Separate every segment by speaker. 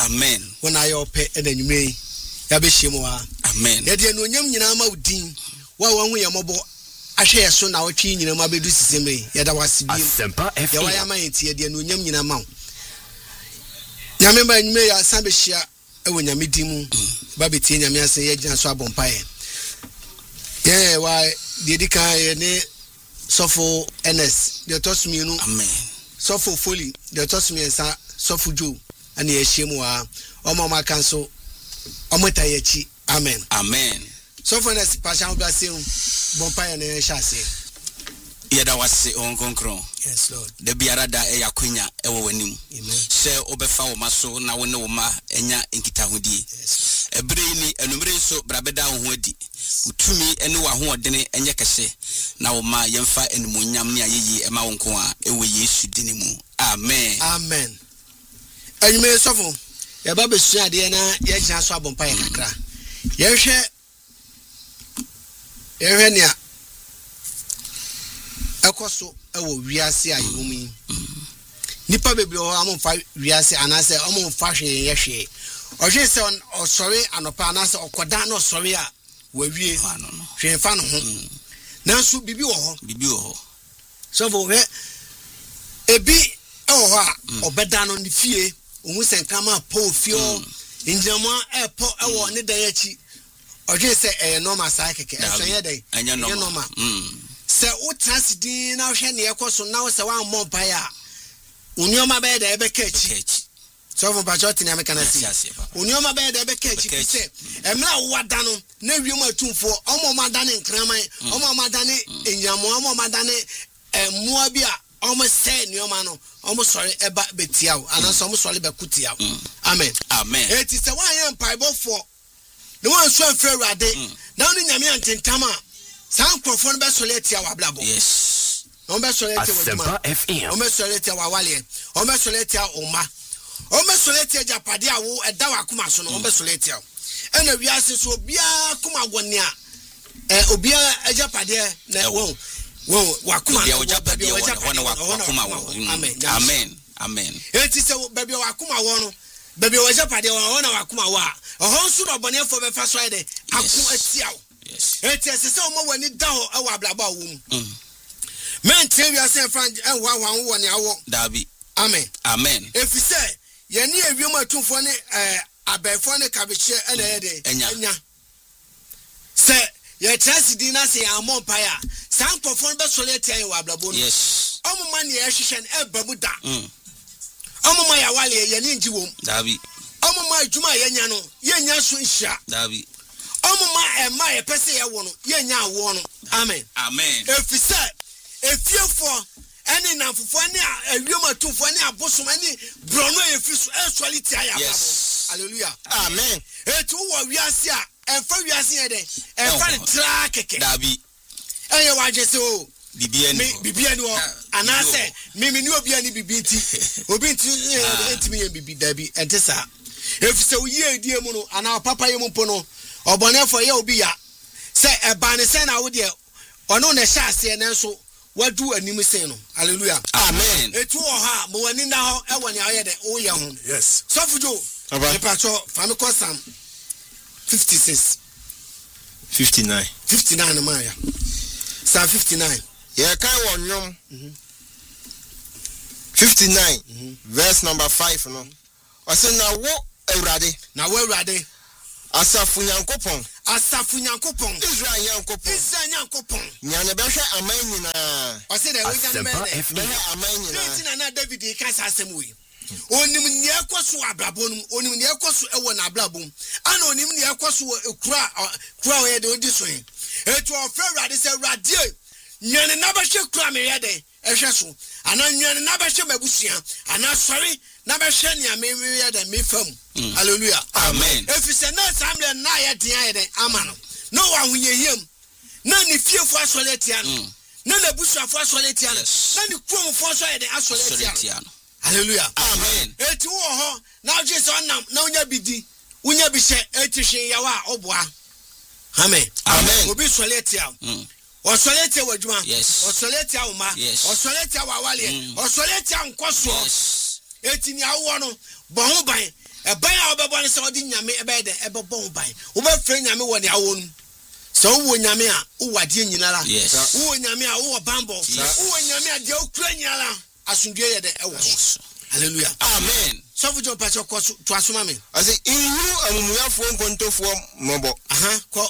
Speaker 1: Amen.
Speaker 2: When I open and then you may Yabishimwa.
Speaker 1: Amen.
Speaker 2: Yet you know Yam Udin. Well, when we are mobile, I share so now a chin in a mobile system. Yet I was
Speaker 3: Semper FM.
Speaker 2: Yawayama here, the Nuyam in a mount. Yamember and may Sambishia when you meet him, Baby Tina Mias and Yajan Swabon Pie. Yeah, why did he carry Sofo NS, the toss me,
Speaker 1: Amen.
Speaker 2: Sofo fully, the toss me and Sofu Jew, and the Shimwa, Omama Council, Ometayachi. Amen.
Speaker 1: Amen.
Speaker 2: Sofo NS, Passion Blessing, Bompire and Chassis.
Speaker 1: Yada was on Concron.
Speaker 2: Yes, Lord.
Speaker 1: The Biarada Eya Quina, Ewanim. Say Obefa Maso, now we know Ma, Enya Inkitahudi. A brainy and so Brabeda Wedi. To me, and no one dene and yakase. Now ma Yemfa and Munyamia Yi, and Maunkoa, Ewe Yesu Dinimu. Amen.
Speaker 2: Amen. And you may suffer. Your Baby Shadiana, Yajan Swabon Pie. Yeshe Erenia. Ekoso ewo wiase ayumi nipa bebre o amon fa wiase anase amon fa hwe yehwe ohwe se o sorry anopa anase okoda na sorry a wa wie hwe fa no ho nanso bibi wo ho so for he ebi e wo ho a obeda no ne fie ohun se nkama po fio injama e po e wo ne dan achi ohwe se e normal sa keke e so ye dai
Speaker 1: anya normal
Speaker 2: se utrans din na hwe ne ekoso na se wa mmon pai a unioma be da ebe kechi so for bajoti na meka na si unioma be da ebe kechi se emra wo wada no na wiem atumfo omo madane nkraman omo madane enyamo omo madane mua bi a omo se nioma no omo sori eba betiawo anaso omo sori be kutiawo amen eti se wa yan pai bofo ne wan so afre urade na oni nyame antentama San crofon be soleti awa blabo.
Speaker 1: Yes.
Speaker 2: On be soleti
Speaker 3: Semper FM.
Speaker 2: On be soleti awa wale. On be soleti oma. On be soleti japade awo eda wa kuma so no on be soleti awo. Ena wiase so obia kuma gwone a obia japade na won wa kuma
Speaker 1: ya japade wa kuma wo. Amen.
Speaker 2: Eti se baby wa kuma wo no. Baby wa japade wa kuma wo a. Ohon su no bone fo be fa so ide aku atiawo.
Speaker 1: Yes.
Speaker 2: It is so more when it down our blabba womb. Men tell you, I say, friend, and one
Speaker 1: Dabi.
Speaker 2: Amen. If you say, you're near Yuma too funny, a bephonic cabbage and a day, and say, your chance did not say, I'm more pire. Some perform best solitaire in Wablabo.
Speaker 1: Yes.
Speaker 2: Omo money, Ashishan, and Babuda. Omo my awali, Yaninji womb.
Speaker 1: Dabi.
Speaker 2: Omo my Juma Yanyano, Yanya Swisha.
Speaker 1: Dabi.
Speaker 2: Omuma and my pese ya wono ye nya wo no amen if you say if you for any na fufu ani awioma tumfu ani abosom ani brono e fisu actually tia ya hallelujah amen etu wo wiase a enfa wiase ye de enfa ne tra keke
Speaker 1: dabi
Speaker 2: eye waje se o
Speaker 1: bibia
Speaker 2: ni o anase mimi ni obi ani bibi nti obi nti entimi ye bibi dabi entesa if you say we ye die mu no ana papa ye mu po no Obonefo ye obi ya se eba ne se na wo de ono na hya ase ne nso wadu anim sen no hallelujah
Speaker 1: amen
Speaker 2: etu wo ha mo wani na ho e woni aye de wo ye ho
Speaker 3: yes
Speaker 2: so fujo e pacho fami ko sam 56 59 ma ya Psalm 59
Speaker 4: ye kai won nyom 59 verse number 5 no o se na wo awurade Asafu Nyankopon Israel Nyankopon nyane behwe aman nyina
Speaker 2: o se de we nyane
Speaker 4: behwe aman nyina
Speaker 2: tina na David ka asem we onim ne ekoso ablabonum onim ne ekoso ewo na ablabom ana onim ne ekoso kura we de odi so etu ofra urade se urade nyane na behwe kura me yede ehwe so ana nyane na behwe mabusua ana sorry na behwe ne amemi yede me fam hallelujah
Speaker 1: amen
Speaker 2: if you say no samle na ya dia yede amano no wa hunyehiem na ni fiefo asoletia no na busuafo asoletia no na ni kromfo aso yede asoletia no hallelujah
Speaker 1: amen
Speaker 2: eti wo ho na Jesus onam na unya bidi unya bi hye etihwe yawa oboa amen obi soletia o soletia wadwuma o soletia uma o soletia wawale o soletia nkoso eti ni awo no bo ho ban e ban a obebon se odi nyame ebe de ebebon ban wo be frɛ nyame wo ne awon so wo nyame a wo wade nyinara wo nyame a wo bambo wo nyame a de okura nyinara asundue ye de ewo hallelujah
Speaker 1: amen
Speaker 2: so fujo pa cho to asoma me
Speaker 4: I say inhu amumuyafo nkontofo mobo
Speaker 2: ko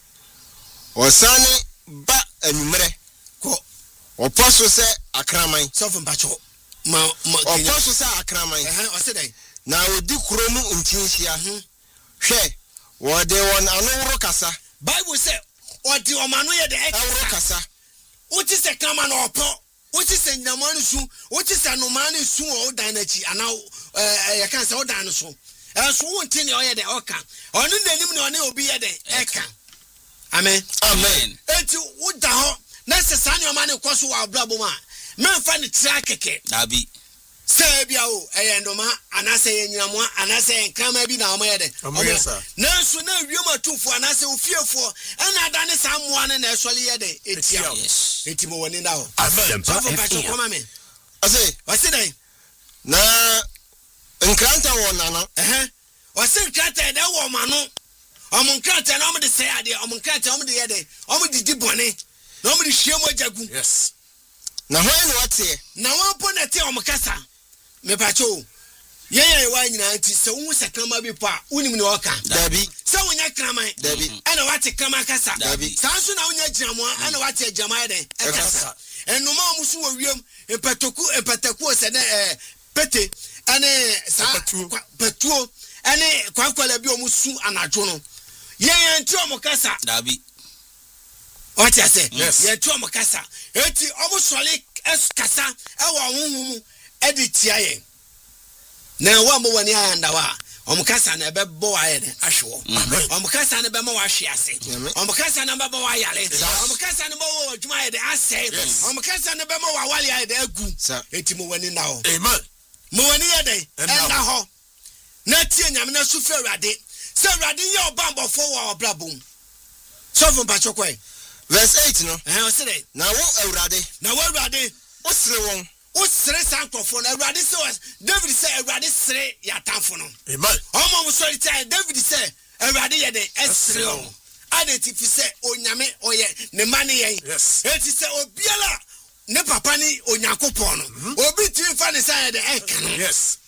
Speaker 4: osane ba anumere
Speaker 2: ko
Speaker 4: oposo se akraman
Speaker 2: so fu pa cho ma
Speaker 4: oposo se akraman
Speaker 2: o se dai
Speaker 4: na odi kromu ntinhia hwe wo de won anworo kasa
Speaker 2: Bible say odi omanu ye de
Speaker 4: anworo kasa
Speaker 2: uti se kama na opo uti se nyamanu su uti se nomanu su o dan na chi ana ya kan se o dan no so so wonti ne o ye de oka onu nanim ne one obi ye de eka amen enti uda ho na se sane o manu kwaso wa abrabo ma memfa ne tra keke
Speaker 1: abi
Speaker 2: se bia o eyendoma anase yenyinamo anase enkrama bi na omoyede na so na wioma tufo anase ofiefo ana adane samoa ne na esole yede etia etimo woni na o amen ase dai
Speaker 4: na nkranta wona no
Speaker 2: ose nkranta de wo mano omo nkranta na omo de se ade omo nkranta omo de yede omo didi bone na omo de hwiemo jagu
Speaker 4: na ho ene wate
Speaker 2: na wampo na te omo kasa me pacho yeye wa nyina nti se wo sekrama bi pa unim ne oka
Speaker 4: dabi
Speaker 2: se wonya kraman
Speaker 4: dabi
Speaker 2: ana wate krama kasa
Speaker 4: dabi
Speaker 2: sanso na wonya gyinamo ana wate gyama de kasa enuma omusu wo wiem empataku se ne pete ane sa patuo ane kwakwala bi omusu anajo no yeye nti omo kasa
Speaker 1: dabi
Speaker 2: what I say ye to omo kasa eti omo sole kasa ewo honhum editia ye na wa mo wani ayanda wa omukasa na bebo aye ne ahwo omukasa na be ma wa hwe ase omukasa na bebo wa yale omukasa na bo adwuma ye de ase omukasa na be ma wa wale aye de agu eti mo wani na ho
Speaker 4: amen
Speaker 2: mo wani ye de na ho na tie nyame na su fe Awurade se Awurade ye obambofo wa obrabom so fun pa chokwe
Speaker 4: verse 8 no
Speaker 2: o se dey
Speaker 4: na wo Awurade osre won osre
Speaker 2: sankofo na Awurade se David say Awurade sre ya tamfo no
Speaker 4: amen
Speaker 2: omo sorry time David say Awurade ye de esre o adeti fi say onyame oye ne mane yen eti say obiala ne papa ni onyankopon no obi ti fa ne say de enka no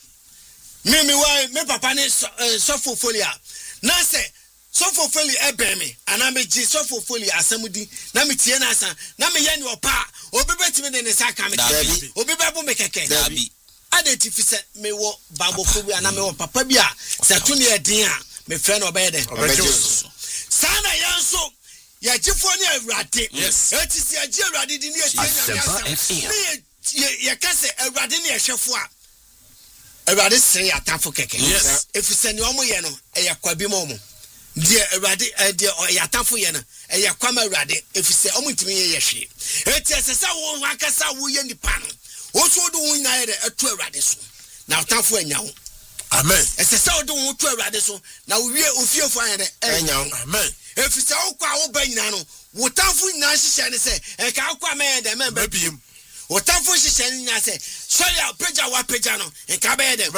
Speaker 2: me why me papa ni sofo folia na say sofo foli ebeme ana me ji sofo foli asamudi na me tie na asa na me ye ni opa obi betimi ne saka me obi bebu me keke
Speaker 1: dabi
Speaker 2: identify se me wo babo fobi ana me wo papa bi a se to ne edin a me frɛ no obede sana yanso ya gifo ne Awurade eti si agi Awurade di ne etie na ya kase Awurade ne ehwefo a Awurade sɛ ya tafo keke efise ne omo ye no eya kwabi mo die Awurade die yatafo ye na eya kwama Awurade efise omo ntimi ye hwe eti esesa wo ho akasa wo ye nipa no wo so do wo nyina ye de eto Awurade so na tafo anya wo
Speaker 4: amen
Speaker 2: esesa wo do wo to Awurade so na wo wie ofiefo anya de
Speaker 4: anya wo amen
Speaker 2: efise wo kwa wo ba nyina no wo tafo nyina hyehyɛ ne se e ka kwa me de me ba biem wo tafo hyehyɛ nyina se so ya peja wa peja no e ka ba ye de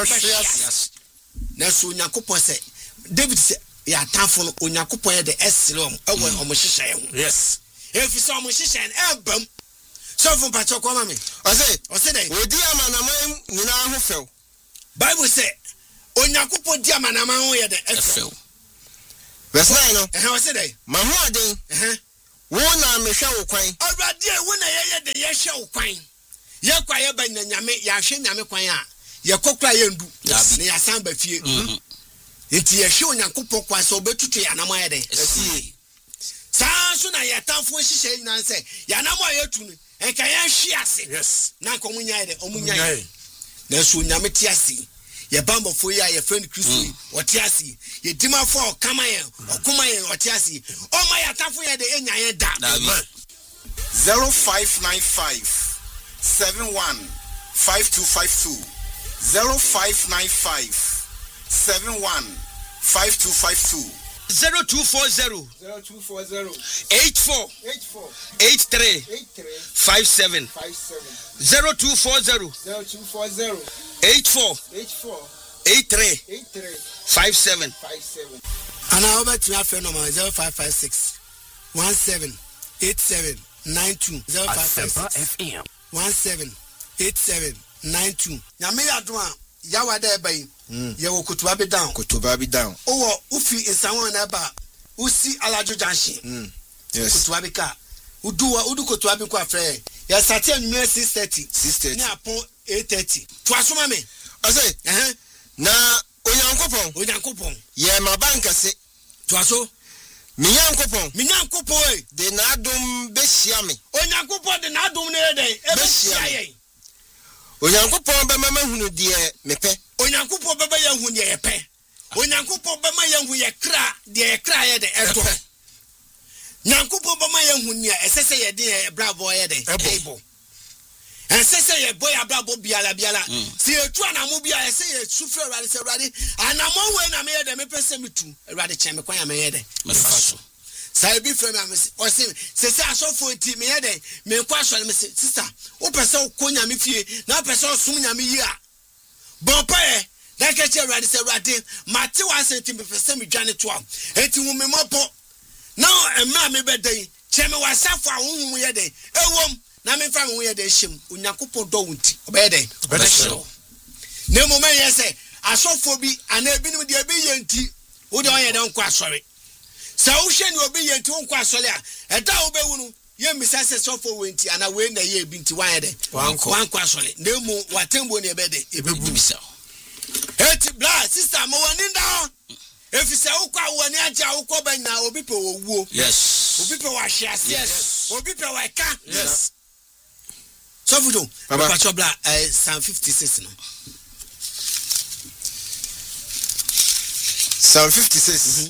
Speaker 2: na so Nyankopɔn se David se ya tafo no Onyankopɔn ye de esrom ewe omo hyehyɛ ho efise omo hyehyɛ no ebam so fun pacho ko ma me o se dey
Speaker 4: odi amanama nyina ho few
Speaker 2: Bible say Onyankopɔn di amanama ho ye de efew
Speaker 4: verse 9 no
Speaker 2: o se dey
Speaker 4: ma ho aden wo na me hwe wo kwan
Speaker 2: Awurade wo na ye de ye hwe wo kwan ye kwa ye ba nyame ya hwe nyame kwan a ye kokra ye ndu ne ya san ba fie enti ye hwe Onyankopɔn kwan so obetutu ya na mo ye de asie saa so na ye tamfo hyehyɛ nyina se ya na mo ye tu no enka ye hwe ase na nko munya ye de omunya ye na so nyame ti ase ye bambofo ya ye friend Kristo o ti ase ye dimafo o kama ye okuma ye o ti ase o ma ya tamfo ye de enya ye da
Speaker 5: 0595 71 5252 0595 71 5252
Speaker 2: 0240 84 83 57 0240 84
Speaker 1: 8357
Speaker 2: and I over to my friend number 0556 178792
Speaker 3: FM
Speaker 2: 178792. Nyame adwa yawa da bai ye wo kutuba bi down owo ufi insanwo na ba usi alajo junction
Speaker 4: yes
Speaker 2: kutuba bi ka udu kutuba bi kwa frɛ ya start anwumere 6:30 ni apon 8:30 to asoma me
Speaker 4: I say na onyankopon ye ma banka se
Speaker 2: to aso
Speaker 4: minyankopon
Speaker 2: de
Speaker 4: na adom be hia me
Speaker 2: onyankopon de na adom ne den e be hia ye
Speaker 4: onyankopon be mama hunu de mepe
Speaker 2: onyankopon be ya hunu ye pe onyankopon be ma ya hunu ye kra de kra ye de eto nyankopon be ma ya hunu ya esese ye de bravo ye de ebo esese ye boy bravo biala si etu anamo bia ese ye sufre awade se awade anamo we na me ye de me pese metu awade che me kwan ya me ye de me faso sai bi frame am o se asofo enti me ye de me kwa so me sister o pese o konya me fie na pese o sum nya me yi a bon pa e da ka che awade se awade mate wa se enti me pese me dwane to am enti wo me mopo na emma me bedai che me wasafo a wo hu ye de ewom na me fa me wo ye de him onyankopon do wunti obey dey na mo man yese asofo bi ana ebinim de ebi yenti wo de on ye de nko asori sa wo hwe ni obi yenti nko asori a eda wo be wunu ye misa se sofo wenti ana we na ye ebi nti wan ye de wanko asori na mo watembo ne ebe de ebebu bisa eti bla sister mo wani nda efise wo kwa wani aja wo ko ban na obi pe wo wuo
Speaker 1: yes
Speaker 2: obi pe wa hia yes obi pe wa ka
Speaker 1: yes
Speaker 2: so fudo bla Psalm 56 no
Speaker 4: Psalm 56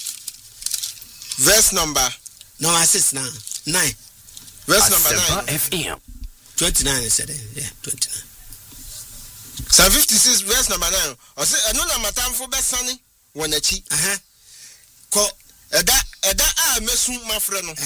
Speaker 4: verse number
Speaker 2: 6 now 9
Speaker 4: verse number 9
Speaker 3: FM
Speaker 2: 29 said yeah 29
Speaker 4: Psalm 56 verse number 9 o say eno na matamfo besane wonachi
Speaker 2: ko
Speaker 4: eda a mesu mafre no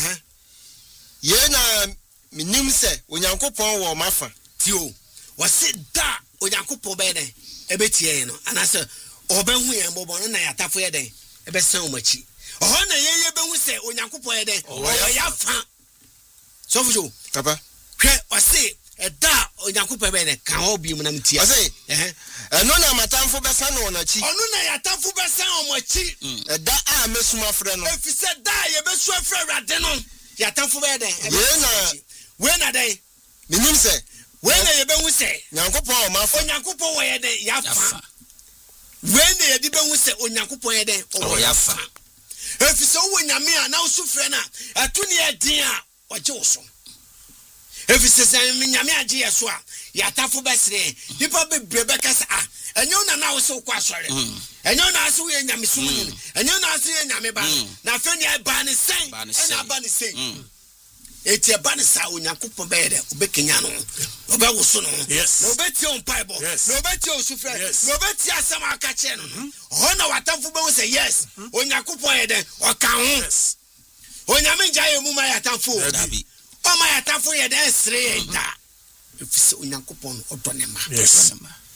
Speaker 4: ye na minim se onyankopon wo mafa
Speaker 2: tio wase da onyankopon be den ebetie no anase obenhu ye mbobo no na yatafo ye den ebesen omachi oho na ye behu se onyankopon ye den o ya fa so fujo
Speaker 4: papa
Speaker 2: hwe wase eda onyankopon be den kan obi mu na mtia
Speaker 4: wase eno na matamfo besane wonachi
Speaker 2: onu na yatafo besen omachi
Speaker 4: eda a mesu mafre no
Speaker 2: efise da ye besu afre awade no yatafo be den we na dai
Speaker 4: minim se
Speaker 2: we na ye behu se
Speaker 4: nyankopon o mafa
Speaker 2: onyankopon wo ye den yafa we na ye di behu se onyankopon ye den o yafa efise wo nyame a na usufre na etu ne edin a oje wo so efise se nyame age ye so a yatafo besre nipa bebrebe kasa a enyo na wo se kwa sore enyo na ase wo ye nyame sum ni enyo na ase ye nyame ba na fe ne ba ne sen na ba ne sen eti eba ne sa onyankopon be de obekenya no obewoso no
Speaker 1: yes
Speaker 2: no obeti on bible no obeti on sufre no obeti asem aka che no ho na watamfo be wo say yes onyankopon ye de oka ho onyame njaye mu ma yatamfo dabi o ma yatamfo ye de sere ye da efise onyankopon odo ne ma
Speaker 1: yes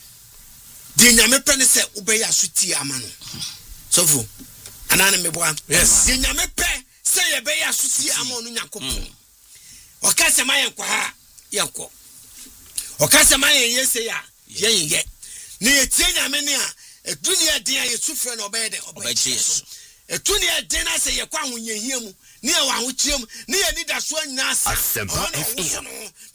Speaker 2: di nyame pe ne se obeya suti ama no sofu anane meboa
Speaker 1: yes
Speaker 2: di nyame pe se ye be ya suti ama no nyankopon okase mayen kwa ha yenko okase mayen yese ya yenye ne yetie nyame ne a edunia den a yesufre na obede
Speaker 1: yesu
Speaker 2: edunia den na se ye kwa ahonyehia mu ne ye wa ahochiem ne ye nida so anyina asa